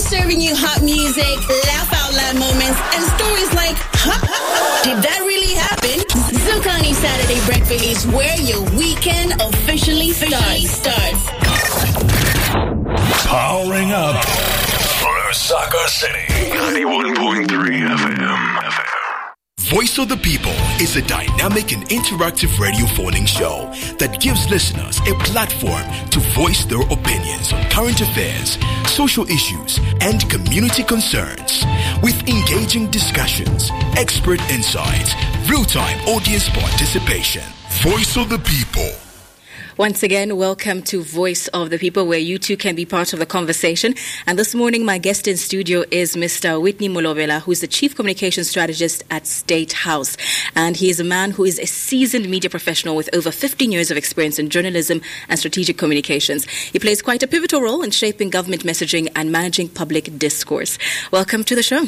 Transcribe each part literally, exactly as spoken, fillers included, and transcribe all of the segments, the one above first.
serving you hot music, laugh out loud moments, and stories like, huh? Did that really happen? Zukani Saturday Breakfast is where your weekend officially starts. starts. Powering up Lusaka City, ninety-one point three F M. Voice of the People is a dynamic and interactive radio phone-in show that gives listeners a platform to voice their opinions on current affairs, social issues, and community concerns. With engaging discussions, expert insights, real-time audience participation. Voice of the People. Once again, welcome to Voice of the People, where you too can be part of the conversation. And this morning, my guest in studio is Mister Whitney Molobela, who's the Chief Communication Strategist at State House. And he is a man who is a seasoned media professional with over fifteen years of experience in journalism and strategic communications. He plays quite a pivotal role in shaping government messaging and managing public discourse. Welcome to the show.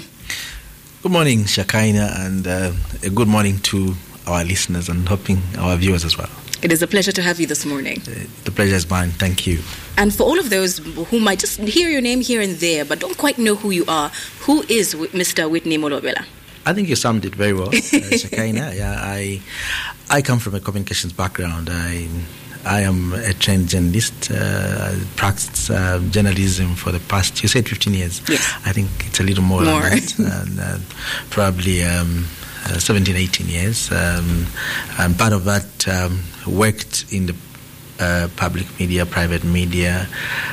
Good morning, Shakaina, and uh, a good morning to our listeners and hoping our viewers as well. It is a pleasure to have you this morning. Uh, the pleasure is mine. Thank you. And for all of those who might just hear your name here and there, but don't quite know who you are, who is Mister Whitney Molobela? I think you summed it very well, uh, Shakaina. Yeah, I I come from a communications background. I I am a trained journalist. Uh, I practiced uh, journalism for the past, you said fifteen years. Yes. I think it's a little more, more. than that. and, uh, probably um, uh, seventeen, eighteen years. Um, and part of that um, worked in the uh, public media, private media.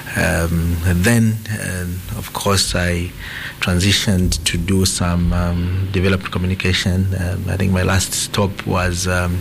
Um, then, uh, of course, I transitioned to do some um, development communication. Um, I think my last stop was um,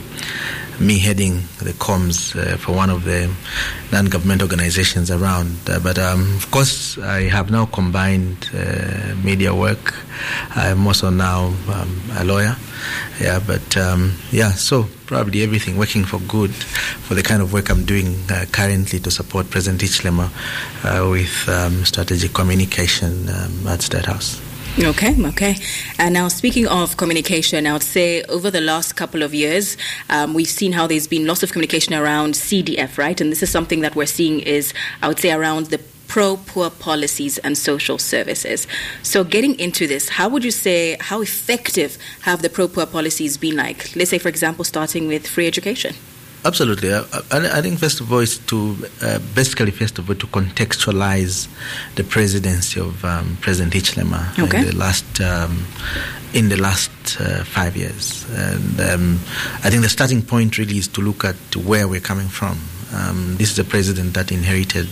me heading the comms uh, for one of the non-government organizations around. Uh, but, um, of course, I have now combined uh, media work. I'm also now um, a lawyer. Yeah, but, um, yeah, so probably everything working for good for the kind of work I'm doing uh, currently to support President Hichilema uh, with um, strategic communication um, at State House. Okay, okay. And now, speaking of communication, I would say over the last couple of years, um, we've seen how there's been lots of communication around C D F, right? And this is something that we're seeing is, I would say, around the pro-poor policies and social services. So getting into this, how would you say, how effective have the pro-poor policies been like? Let's say, for example, starting with free education. Absolutely. I, I think, first of all, is to uh, basically, first of all, to contextualize the presidency of um, President Hichilema okay. in the last um, in the last uh, five years. And um, I think the starting point really is to look at where we're coming from. Um, this is a president that inherited,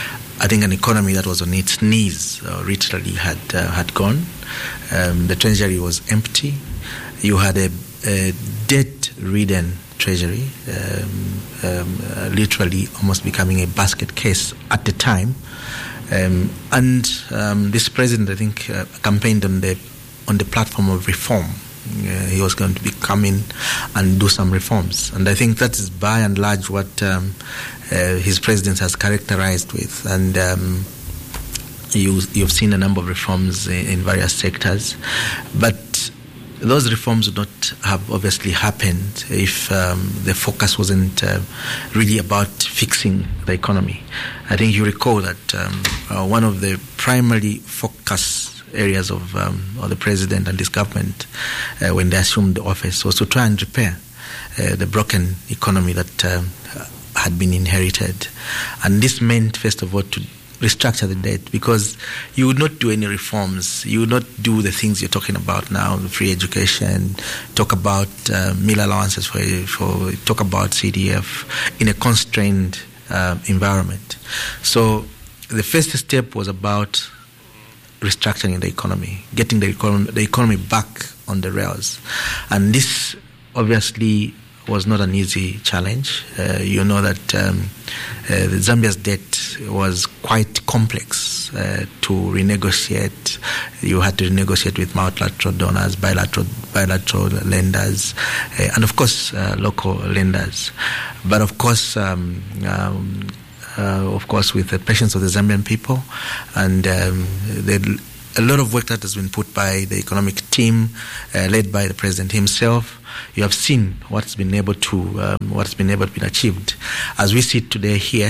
I think, an economy that was on its knees, or literally had uh, had gone. Um, the treasury was empty. You had a, a debt-ridden treasury, um, um, uh, literally almost becoming a basket case at the time. Um, and um, this president, I think, uh, campaigned on the on the platform of reform. Uh, he was going to be coming and do some reforms. And I think that is by and large what um, uh, his presidency has characterized with. And um, you, you've seen a number of reforms in, in various sectors. But those reforms would not have obviously happened if um, the focus wasn't uh, really about fixing the economy. I think you recall that um, uh, one of the primary focus areas of, um, of the president and his government uh, when they assumed the office was to try and repair uh, the broken economy that um, had been inherited. And this meant, first of all, to restructure the debt, because you would not do any reforms. You would not do the things you're talking about now, free education, talk about uh, meal allowances, for, for talk about C D F in a constrained uh, environment. So the first step was about restructuring the economy, getting the economy, the economy back on the rails. And this obviously was not an easy challenge. Uh, you know that um, uh, Zambia's debt was quite complex uh, to renegotiate. You had to renegotiate with multilateral donors, bilateral bilateral lenders, uh, and of course uh, local lenders. But of course, um, um, uh, of course, with the patience of the Zambian people, and um, the a lot of work that has been put by the economic team, uh, led by the president himself. You have seen what's been able to um, what's been able to be achieved. As we sit today here,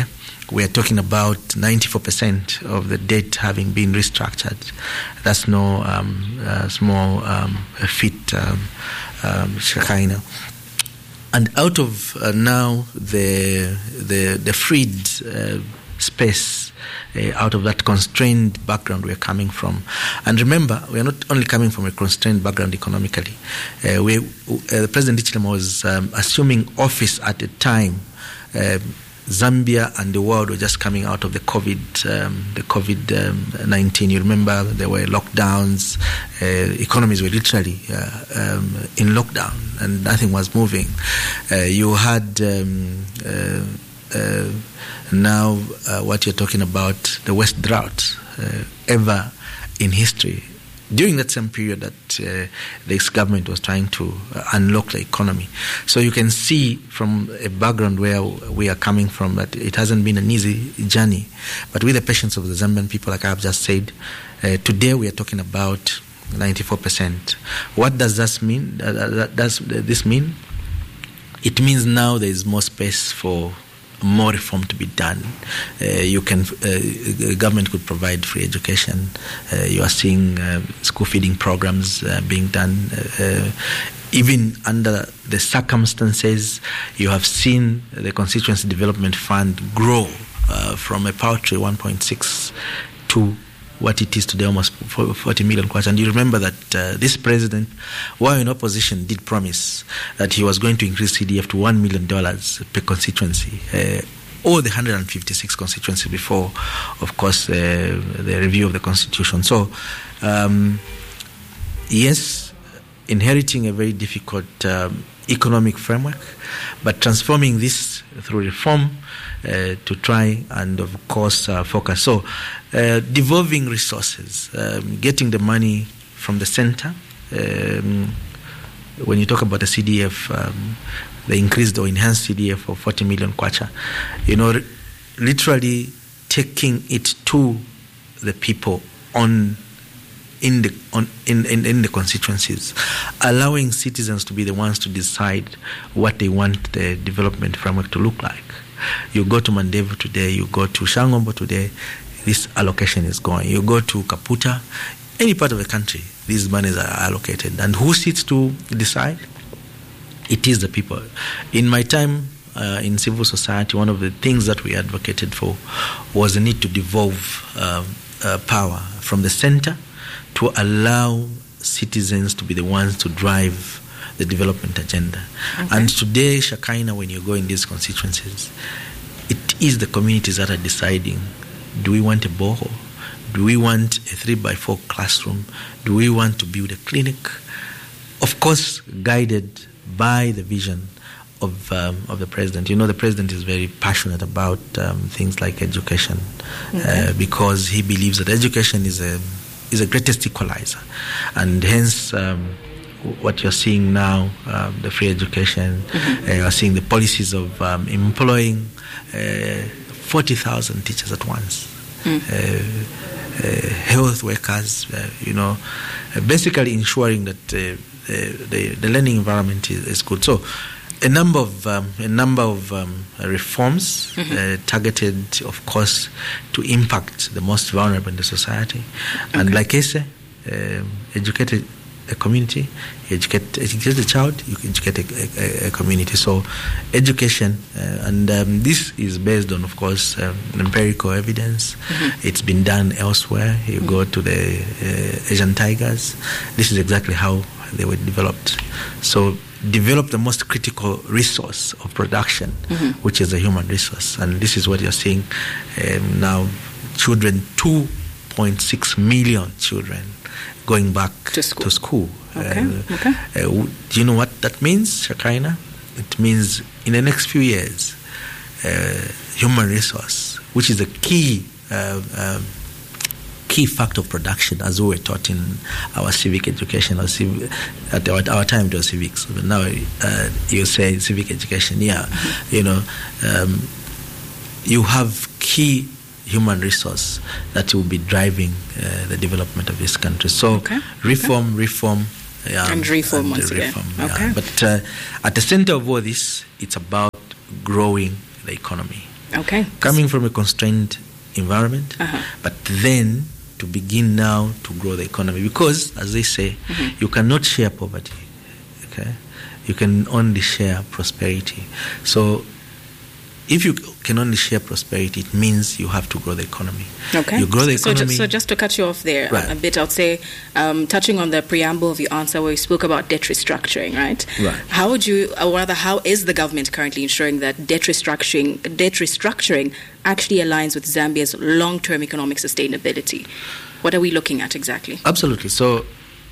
we are talking about ninety-four percent of the debt having been restructured. That's no um, uh, small um, feat, um, um, Shekinah. And out of uh, now the the the freed uh, space, uh, out of that constrained background we're coming from, and remember, we are not only coming from a constrained background economically. Uh, we, uh, President Hichilema was um, assuming office at the time. Uh, Zambia and the world were just coming out of the COVID, um, the COVID nineteen. You remember there were lockdowns. Uh, economies were literally uh, um, in lockdown, and nothing was moving. Uh, you had um, uh, uh, now uh, what you're talking about, the worst drought uh, ever in history. During that same period that uh, the government was trying to uh, unlock the economy. So you can see from a background where we are coming from that it hasn't been an easy journey. But with the patience of the Zambian people, like I've just said, uh, today we are talking about ninety-four percent. What does that mean? Uh, does this mean? It means now there is more space for more reform to be done. Uh, you can, uh, government could provide free education. Uh, you are seeing uh, school feeding programs uh, being done. Uh, even under the circumstances, you have seen the Constituency Development Fund grow uh, from a paltry one point six to what it is today, almost forty million kwacha. And you remember that uh, this president, while in opposition, did promise that he was going to increase C D F to one million dollars per constituency. Uh, all the one hundred fifty-six constituencies before, of course, uh, the review of the Constitution. So, um, yes, inheriting a very difficult um, economic framework, but transforming this through reform uh, to try and, of course, uh, focus. So, uh, devolving resources, um, getting the money from the center. Um, when you talk about the C D F, um, the increased or enhanced C D F of forty million kwacha, you know, r- literally taking it to the people on in the on in, in, in the constituencies, allowing citizens to be the ones to decide what they want the development framework to look like. You go to Mandevu today, you go to Shangombo today, this allocation is going. You go to Kaputa, any part of the country, these monies are allocated. And who sits to decide? It is the people. In my time uh, in civil society, one of the things that we advocated for was the need to devolve uh, uh, power from the center to allow citizens to be the ones to drive the development agenda. Okay. And today, Shekinah, when you go in these constituencies, it is the communities that are deciding, do we want a borehole? Do we want a three by four classroom? Do we want to build a clinic? Of course, guided by the vision of um, of the president. You know, the president is very passionate about um, things like education, okay. uh, because he believes that education is a is the greatest equalizer, and hence um, what you're seeing now, um, the free education, mm-hmm. uh, you're seeing the policies of um, employing uh, forty thousand teachers at once, mm. uh, uh, health workers, uh, you know, uh, basically ensuring that uh, the, the, the learning environment is, is good. So a number of um, a number of um, reforms mm-hmm. uh, targeted, of course, to impact the most vulnerable in the society. Okay. And like I say, um, educated a community, educate, educate a child, you educate a, a, a community. So education, uh, and um, this is based on, of course, um, empirical evidence. Mm-hmm. It's been done elsewhere. You mm-hmm. go to the uh, Asian tigers. This is exactly how they were developed. So develop the most critical resource of production, mm-hmm. which is the human resource. And this is what you're seeing um, now. Children, two point six million children going back to school. To school. Okay. Uh, okay. Uh, do you know what that means, Shekinah? It means in the next few years, uh, human resource, which is a key uh, um, key factor of production, as we were taught in our civic education. Or civ- at our, our time, it was civics, but now uh, you say civic education. Yeah, mm-hmm. you know, um, you have key human resource that will be driving uh, the development of this country. So okay. reform, okay. reform, yeah, and reform and once reform, again. Yeah. Okay. But uh, at the center of all this, it's about growing the economy. Okay. Coming from a constrained environment, uh-huh. but then to begin now to grow the economy. Because, as they say, mm-hmm. you cannot share poverty. Okay? You can only share prosperity. So, if you can only share prosperity, it means you have to grow the economy. Okay. You grow the economy. So, just, so just to cut you off there right. a bit, I would say, um, touching on the preamble of your answer where you spoke about debt restructuring, right? Right. How would you, or rather, how is the government currently ensuring that debt restructuring, debt restructuring actually aligns with Zambia's long-term economic sustainability? What are we looking at exactly? Absolutely. So,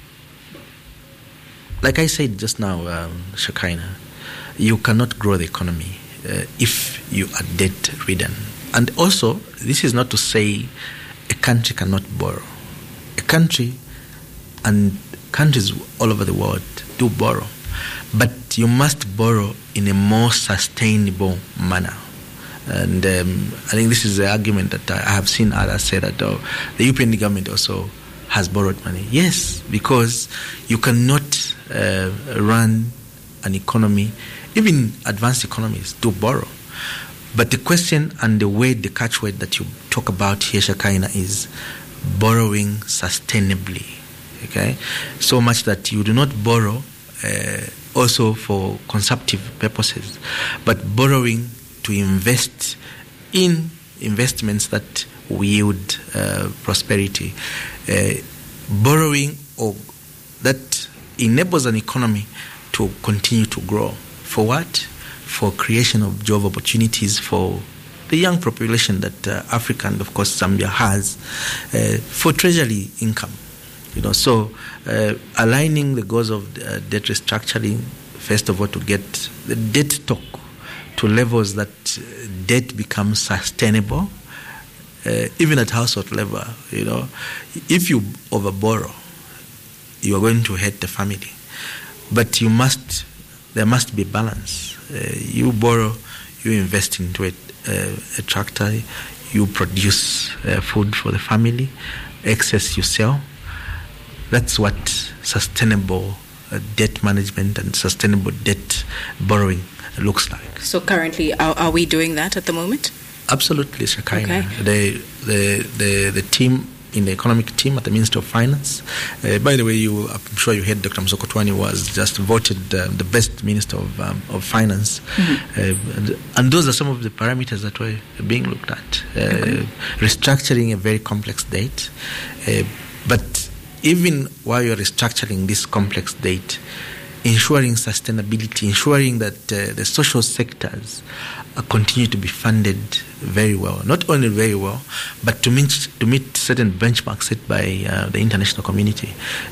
like I said just now, um, Shekinah, you cannot grow the economy Uh, if you are debt ridden. And also, this is not to say a country cannot borrow. A country and countries all over the world do borrow, but you must borrow in a more sustainable manner. And um, I think this is the argument that I have seen others say that oh, the U P N government also has borrowed money. Yes, because you cannot uh, run an economy. Even advanced economies do borrow. But the question and the way, the catchword that you talk about here, Shekinah, is borrowing sustainably. Okay? So much that you do not borrow uh, also for consumptive purposes, but borrowing to invest in investments that yield uh, prosperity. Uh, borrowing or that enables an economy to continue to grow. For what? For creation of job opportunities for the young population that uh, Africa and, of course, Zambia has, uh, for treasury income. You know, so uh, aligning the goals of uh, debt restructuring, first of all, to get the debt stock to levels that uh, debt becomes sustainable, uh, even at household level. You know, if you overborrow, you are going to hurt the family, but you must. There must be balance. Uh, you borrow, you invest into it, uh, a tractor, you produce uh, food for the family, excess you sell. That's what sustainable uh, debt management and sustainable debt borrowing looks like. So currently, are, are we doing that at the moment? Absolutely, Shekinah. Okay. The, the, the, the team in the economic team at the Ministry of Finance. Uh, by the way, you, I'm sure you heard Doctor Msokotwani was just voted uh, the best Minister of um, of Finance. Mm-hmm. Uh, and, and those are some of the parameters that were being looked at. Uh, okay. Restructuring a very complex debt. Uh, but even while you're restructuring this complex debt, ensuring sustainability, ensuring that uh, the social sectors uh, continue to be funded very well. Not only very well, but to meet to meet certain benchmarks set by uh, the international community.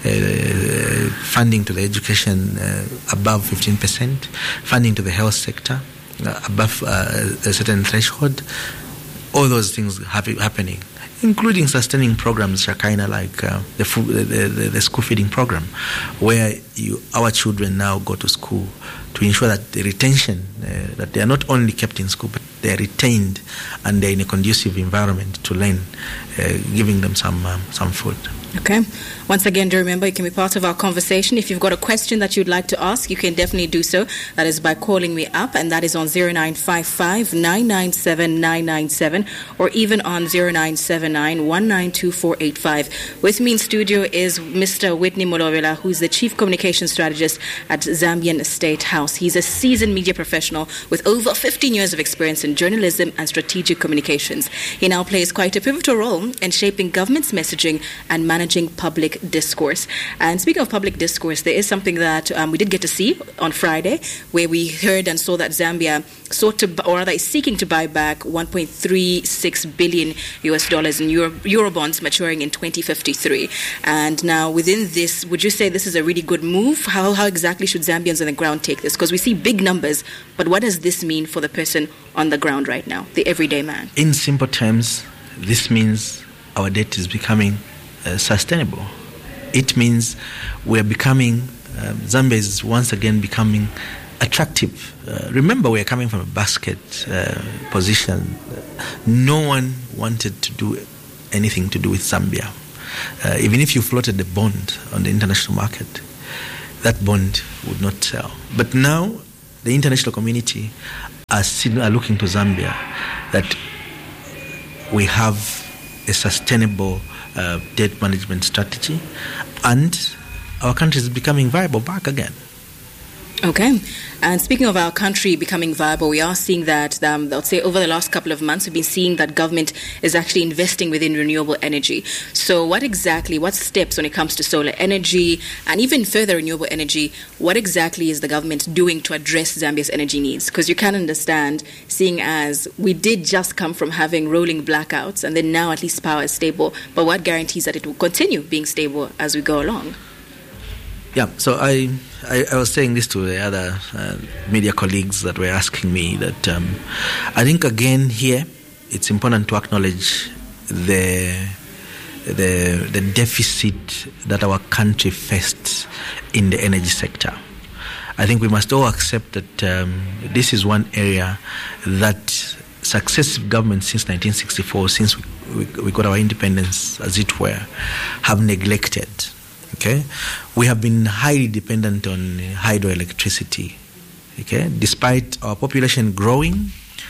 Uh, funding to the education uh, above fifteen percent, funding to the health sector uh, above uh, a certain threshold. All those things have happening, including sustaining programs, Shekinah, like uh, the, food, the, the the school feeding program, where you, our children now go to school to ensure that the retention, uh, that they are not only kept in school, but they are retained and they're in a conducive environment to learn, uh, giving them some um, some food. Okay. Once again, do remember you can be part of our conversation. If you've got a question that you'd like to ask, you can definitely do so. That is by calling me up, and that is on zero nine five five, nine nine seven, nine nine seven or even on zero nine seven nine, one nine two four eight five. With me in studio is Mister Whitney Molobela, who's the Chief Communication Strategist at Zambian State House. He's a seasoned media professional with over fifteen years of experience in journalism and strategic communications. He now plays quite a pivotal role in shaping government's messaging and managing public discourse. And speaking of public discourse, there is something that um, we did get to see on Friday, where we heard and saw that Zambia sought to, or rather is seeking to buy back one point three six billion U S dollars in Euro, Euro bonds maturing in twenty fifty-three. And now within this, would you say this is a really good move? How, how exactly should Zambians on the ground take this? Because we see big numbers, but what does this mean for the person on the ground right now, the everyday man? In simple terms, this means our debt is becoming uh, sustainable. It means we're becoming, uh, Zambia is once again becoming attractive. Uh, remember, we're coming from a basket uh, position. No one wanted to do anything to do with Zambia. Uh, even if you floated a bond on the international market, that bond would not sell. But now, the international community are, seen, are looking to Zambia that we have a sustainable uh, debt management strategy, and our country is becoming viable back again. Okay. And speaking of our country becoming viable, we are seeing that, um, I would say over the last couple of months, we've been seeing that government is actually investing within renewable energy. So what exactly, what steps when it comes to solar energy and even further renewable energy, what exactly is the government doing to address Zambia's energy needs? Because you can understand, seeing as we did just come from having rolling blackouts and then now at least power is stable, but what guarantees that it will continue being stable as we go along? Yeah, so I, I, I was saying this to the other uh, media colleagues that were asking me that um, I think again here it's important to acknowledge the the the deficit that our country faced in the energy sector. I think we must all accept that um, this is one area that successive governments since nineteen sixty-four, since we, we, we got our independence, as it were, have neglected. Okay, we have been highly dependent on hydroelectricity. Okay, despite our population growing,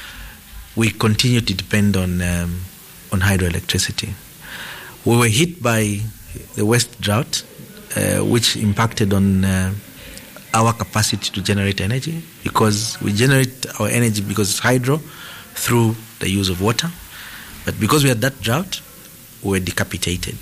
we continue to depend on um, on hydroelectricity. We were hit by the West drought, uh, which impacted on uh, our capacity to generate energy, because we generate our energy because it's hydro through the use of water. But because we had that drought, we were decapitated,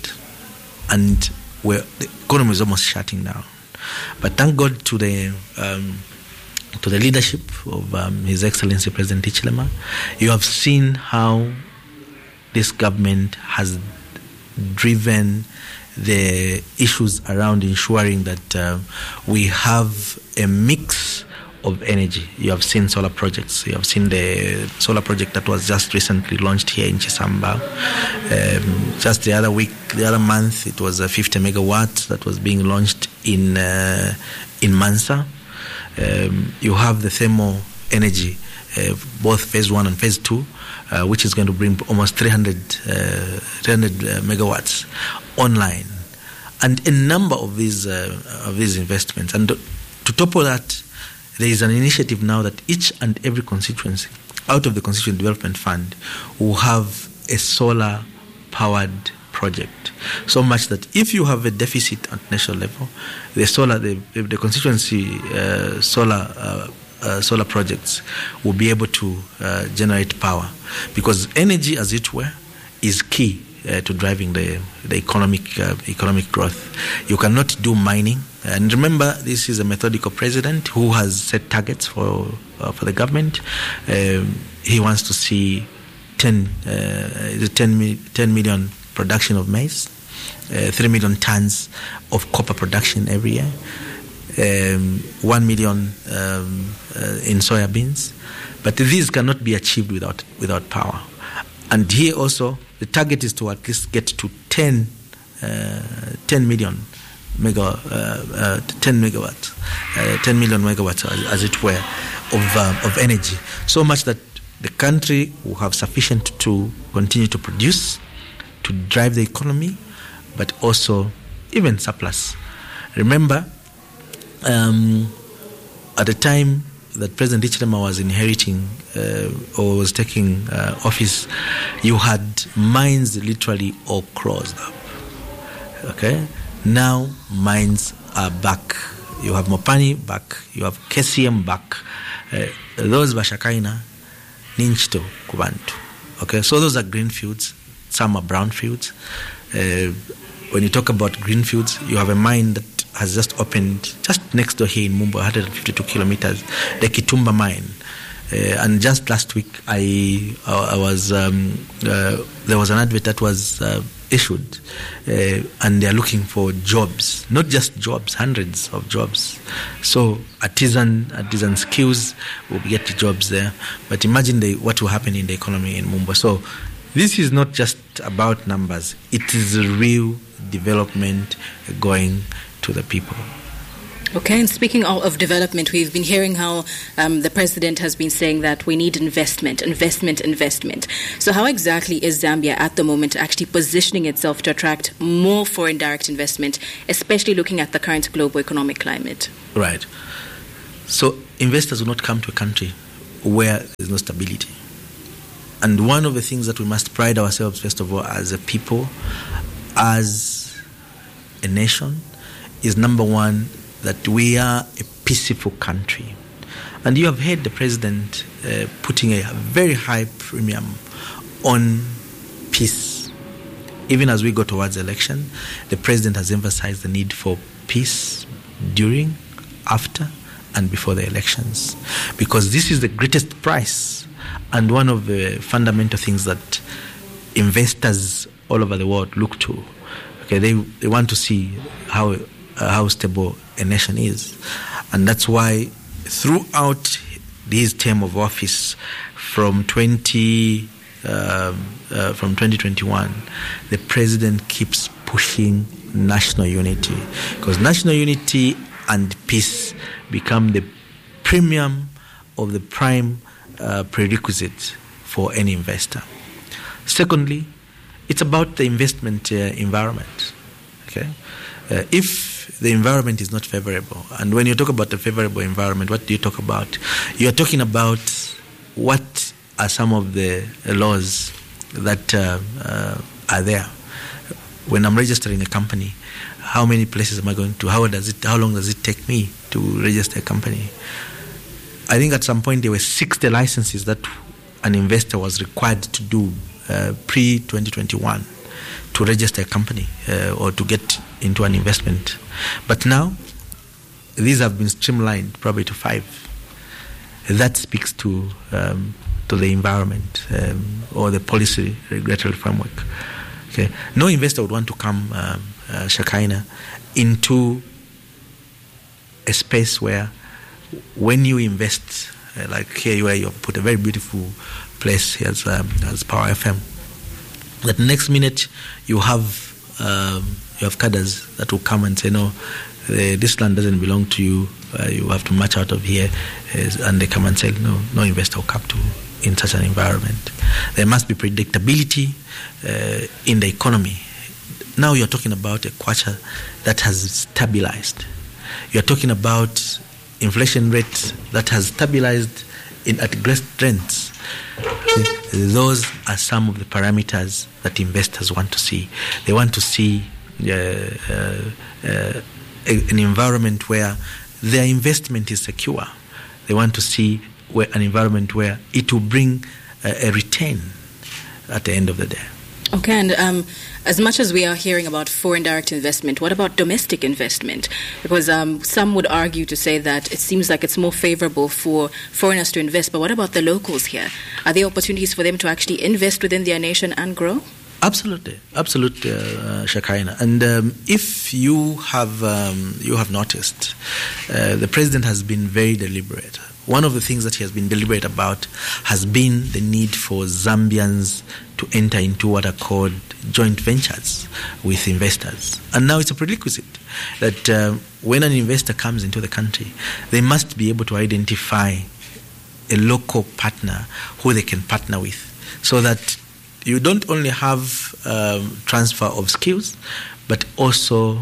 and where the economy is almost shutting down. But thank God to the um, to the leadership of um, His Excellency President Hichilema, you have seen how this government has driven the issues around ensuring that uh, we have a mix of energy. You have seen solar projects. You have seen the solar project that was just recently launched here in Chisamba. Um, just the other week, the other month, it was a fifty megawatts that was being launched in uh, in Mansa. Um, you have the thermal energy, uh, both phase one and phase two, uh, which is going to bring almost three hundred, uh, three hundred uh, megawatts online, and a number of these uh, of these investments. And to top of that, there is an initiative now that each and every constituency, out of the Constituent Development Fund, will have a solar-powered project. So much that if you have a deficit at national level, the solar, the, the constituency uh, solar uh, uh, solar projects will be able to uh, generate power, because energy, as it were, is key uh, to driving the the economic uh, economic growth. You cannot do mining. And remember, this is a methodical president who has set targets for uh, for the government. Um, he wants to see ten, uh, ten, ten million production of maize, uh, three million tons of copper production every year, um, one million um, uh, in soya beans. But these cannot be achieved without without power. And here also, the target is to at least get to ten, uh, ten million. Mega, uh, uh, ten megawatts, uh, ten million megawatts, as, as it were, of um, of energy. So much that the country will have sufficient to continue to produce, to drive the economy, but also even surplus. Remember, um, at the time that President Hichilema was inheriting uh, or was taking uh, office, you had mines literally all closed up. Okay. Now mines are back. You have Mopani back. You have K C M back. Uh, those Bashakaina, Ninchito, Kubantu. Okay, so those are green fields. Some are brown fields. Uh, when you talk about green fields, you have a mine that has just opened just next door here in Mumbo, one hundred fifty-two kilometers, the Kitumba mine. Uh, and just last week, I I, I was um, uh, there was an advert that was uh, issued, uh, and they are looking for jobs, not just jobs, hundreds of jobs. So artisan artisan skills will get jobs there. But imagine the, what will happen in the economy in Mumbo. So this is not just about numbers; it is a real development going to the people. Okay, and speaking of development, we've been hearing how um, the president has been saying that we need investment, investment, investment. So how exactly is Zambia at the moment actually positioning itself to attract more foreign direct investment, especially looking at the current global economic climate? Right. So investors will not come to a country where there's no stability. And one of the things that we must pride ourselves, first of all, as a people, as a nation, is number one, that we are a peaceful country. And you have heard the president uh, putting a very high premium on peace. Even as we go towards election, the president has emphasized the need for peace during, after, and before the elections. Because this is the greatest price and one of the fundamental things that investors all over the world look to. Okay, they, they want to see how, uh, how stable a nation is. And that's why throughout his term of office from twenty um, uh, from twenty twenty-one, the president keeps pushing national unity, because national unity and peace become the premium of the prime uh, prerequisite for any investor. Secondly, it's about the investment uh, environment. Okay, uh, if the environment is not favorable, and when you talk about the favorable environment, what do you talk about? You are talking about what are some of the laws that uh, uh, are there. When I'm registering a company, how many places am I going to? How does it? How long does it take me to register a company? I think at some point there were sixty licenses that an investor was required to do uh, pre twenty twenty-one to register a company uh, or to get into an investment. But now, these have been streamlined probably to five. That speaks to um, to the environment um, or the policy regulatory framework. Okay, no investor would want to come, um, uh, Shakaina, into a space where, when you invest, uh, like here, where you put a very beautiful place here as, um, as Power F M, that next minute you have um, you have cadres that will come and say, no, the, this land doesn't belong to you, uh, you have to march out of here, uh, and they come and say, no, no investor will come to in such an environment. There must be predictability uh, in the economy. Now you're talking about a kwacha that has stabilized. You're talking about inflation rate that has stabilized in at great strengths. Those are some of the parameters that investors want to see. They want to see uh, uh, uh, an environment where their investment is secure. They want to see where, an environment where it will bring a, a return at the end of the day. Okay, and um, as much as we are hearing about foreign direct investment, what about domestic investment? Because um, some would argue to say that it seems like it's more favorable for foreigners to invest, but what about the locals here? Are there opportunities for them to actually invest within their nation and grow? Absolutely, absolutely, uh, Shakaina. And um, if you have um, you have noticed, uh, the president has been very deliberate. One of the things that he has been deliberate about has been the need for Zambians to enter into what are called joint ventures with investors. And now it's a prerequisite that uh, when an investor comes into the country, they must be able to identify a local partner who they can partner with, so that you don't only have um, transfer of skills, but also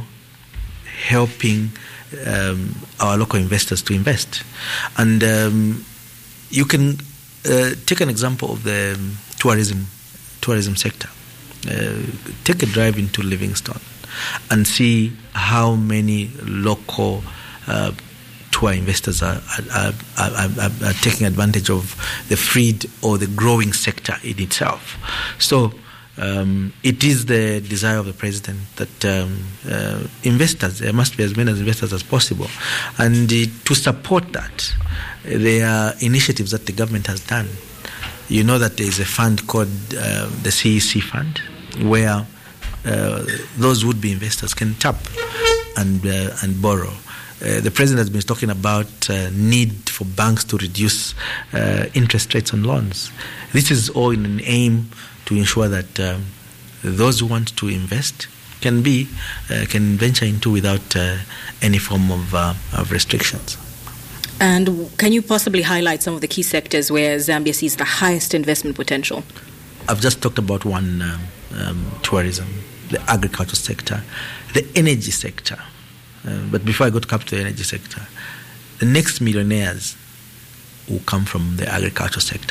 helping um, our local investors to invest. And um, you can uh, take an example of the um, tourism tourism sector. Uh, take a drive into Livingstone and see how many local uh, tour investors are, are, are, are, are taking advantage of the freed or the growing sector in itself. So um, it is the desire of the president that um, uh, investors, there must be as many investors as possible. And uh, to support that, there are initiatives that the government has done. You know that there is a fund called uh, the C E C fund, where uh, those would-be investors can tap and uh, and borrow. Uh, the president has been talking about uh, need for banks to reduce uh, interest rates on loans. This is all in an aim to ensure that um, those who want to invest can be uh, can venture into without uh, any form of, uh, of restrictions. And can you possibly highlight some of the key sectors where Zambia sees the highest investment potential? I've just talked about one, um, um, tourism, the agriculture sector, the energy sector. Uh, but before I go to cap to the energy sector, the next millionaires who come from the agriculture sector.